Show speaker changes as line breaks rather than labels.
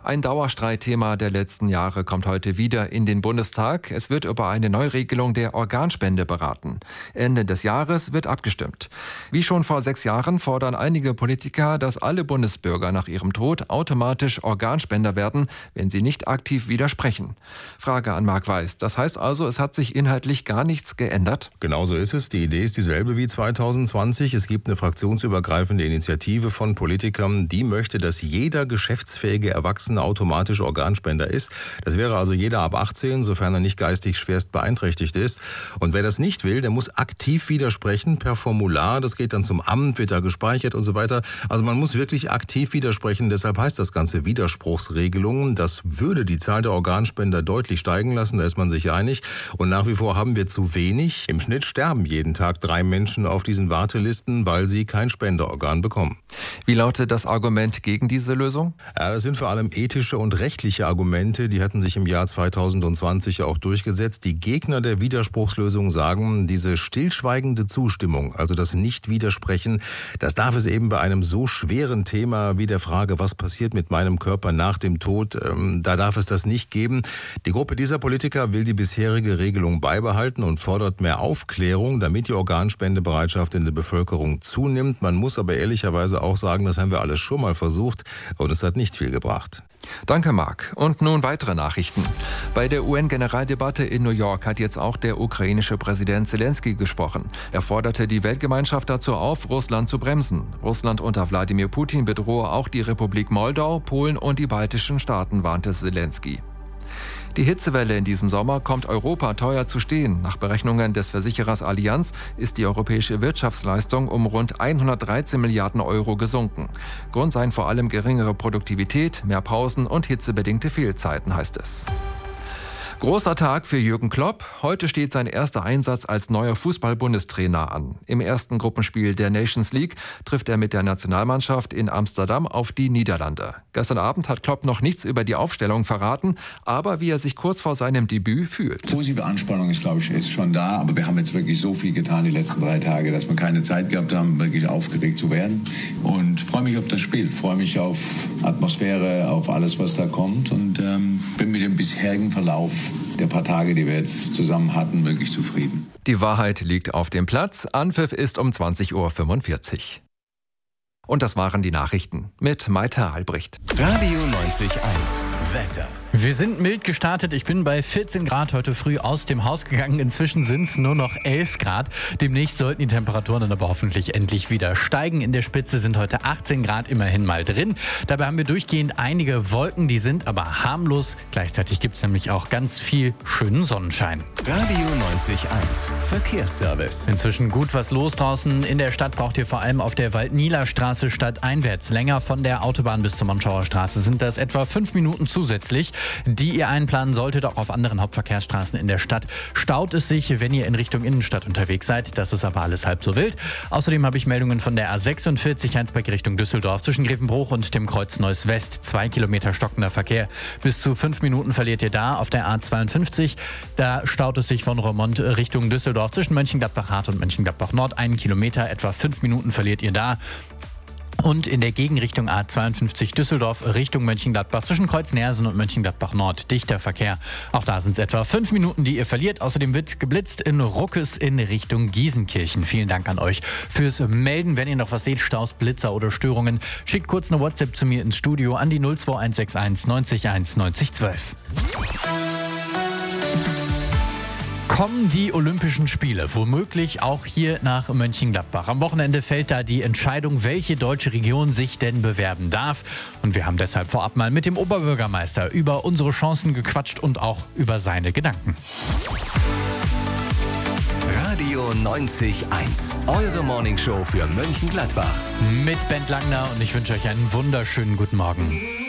Ein Dauerstreitthema der letzten Jahre kommt heute wieder in den Bundestag. Es wird über eine Neuregelung der Organspende beraten. Ende des Jahres wird abgestimmt. Wie schon vor 6 Jahren fordern einige Politiker, dass alle Bundesbürger nach ihrem Tod automatisch Organspender werden, wenn sie nicht aktiv widersprechen. Frage an Marc Weiß. Das heißt also, es hat sich inhaltlich gar nichts geändert?
Genau so ist es. Die Idee ist dieselbe wie 2020. Es gibt eine fraktionsübergreifende Initiative von Politikern, die möchte, dass jeder geschäftsfähige Erwachsene automatisch Organspender ist. Das wäre also jeder ab 18, sofern er nicht geistig schwerst beeinträchtigt ist. Und wer das nicht will, der muss aktiv widersprechen per Formular. Das geht dann zum Amt, wird da gespeichert und so weiter. Also man muss wirklich aktiv widersprechen. Deshalb heißt das Ganze Widerspruchsregelungen. Das würde die Zahl der Organspender deutlich steigen lassen. Da ist man sich einig. Und nach wie vor haben wir zu wenig. Im Schnitt sterben jeden Tag 3 Menschen auf diesen Wartelisten, weil sie kein Spenderorgan bekommen.
Wie lautet das Argument gegen diese Lösung?
Ja, das sind vor allem ethische und rechtliche Argumente. Die hatten sich im Jahr 2020 auch durchgesetzt. Die Gegner der Widerspruchslösung sagen, diese stillschweigende Zustimmung, also das Nicht-Widersprechen, das darf es eben bei einem so schweren Thema wie der Frage, was passiert mit meinem Körper nach dem Tod, da darf es das nicht geben. Die Gruppe dieser Politiker will die bisherige Regelung beibehalten und fordert mehr Aufklärung, damit die Organspendebereitschaft in der Bevölkerung zunimmt. Man muss aber ehrlicherweise auch sagen, das haben wir alles schon mal versucht und es hat nicht viel gebracht.
Danke, Marc. Und nun weitere Nachrichten. Bei der UN-Generaldebatte in New York hat jetzt auch der ukrainische Präsident Zelensky gesprochen. Er forderte die Weltgemeinschaft dazu auf, Russland zu bremsen. Russland unter Wladimir Putin bedrohe auch die Republik Moldau, Polen und die baltischen Staaten, warnte Zelensky. Die Hitzewelle in diesem Sommer kommt Europa teuer zu stehen. Nach Berechnungen des Versicherers Allianz ist die europäische Wirtschaftsleistung um rund 113 Milliarden Euro gesunken. Grund seien vor allem geringere Produktivität, mehr Pausen und hitzebedingte Fehlzeiten, heißt es. Großer Tag für Jürgen Klopp. Heute steht sein erster Einsatz als neuer Fußball-Bundestrainer an. Im ersten Gruppenspiel der Nations League trifft er mit der Nationalmannschaft in Amsterdam auf die Niederlande. Gestern Abend hat Klopp noch nichts über die Aufstellung verraten, aber wie er sich kurz vor seinem Debüt fühlt.
Positive Anspannung ist, glaube ich, ist schon da, aber wir haben jetzt wirklich so viel getan die letzten 3 Tage, dass wir keine Zeit gehabt haben, wirklich aufgeregt zu werden. Und freue mich auf das Spiel, freue mich auf Atmosphäre, auf alles, was da kommt und bin mit dem bisherigen Verlauf der paar Tage, die wir jetzt zusammen hatten, wirklich zufrieden.
Die Wahrheit liegt auf dem Platz. Anpfiff ist um 20:45 Uhr. Und das waren die Nachrichten mit Maita Albrecht.
Radio 90.1 Wetter.
Wir sind mild gestartet. Ich bin bei 14 Grad heute früh aus dem Haus gegangen. Inzwischen sind es nur noch 11 Grad. Demnächst sollten die Temperaturen dann aber hoffentlich endlich wieder steigen. In der Spitze sind heute 18 Grad immerhin mal drin. Dabei haben wir durchgehend einige Wolken, die sind aber harmlos. Gleichzeitig gibt es nämlich auch ganz viel schönen Sonnenschein.
Radio 90.1 Verkehrsservice.
Inzwischen gut was los draußen. In der Stadt braucht ihr vor allem auf der Waldnieler-Straße stadteinwärts länger von der Autobahn bis zur Monschauer Straße sind das etwa 5 Minuten zusätzlich, die ihr einplanen solltet. Auch auf anderen Hauptverkehrsstraßen in der Stadt staut es sich, wenn ihr in Richtung Innenstadt unterwegs seid. Das ist aber alles halb so wild. Außerdem habe ich Meldungen von der A46 Heinsberg Richtung Düsseldorf zwischen Grevenbruch und dem Kreuz Neuss West. 2 Kilometer stockender Verkehr. Bis zu 5 Minuten verliert ihr da. Auf der A52, da staut es sich von Roermond Richtung Düsseldorf zwischen Mönchengladbach-Hart und Mönchengladbach-Nord. 1 Kilometer, etwa 5 Minuten verliert ihr da. Und in der Gegenrichtung A52 Düsseldorf Richtung Mönchengladbach zwischen Kreuz-Nersen und Mönchengladbach-Nord dichter Verkehr. Auch da sind es etwa 5 Minuten, die ihr verliert. Außerdem wird geblitzt in Ruckes in Richtung Gießenkirchen. Vielen Dank an euch fürs Melden. Wenn ihr noch was seht, Staus, Blitzer oder Störungen, schickt kurz eine WhatsApp zu mir ins Studio an die 02161 90 1 90 12. Kommen die Olympischen Spiele womöglich auch hier nach Mönchengladbach. Am Wochenende fällt da die Entscheidung, welche deutsche Region sich denn bewerben darf. Und wir haben deshalb vorab mal mit dem Oberbürgermeister über unsere Chancen gequatscht und auch über seine Gedanken.
Radio 90.1, eure Morningshow für Mönchengladbach.
Mit Bent Langner und ich wünsche euch einen wunderschönen guten Morgen.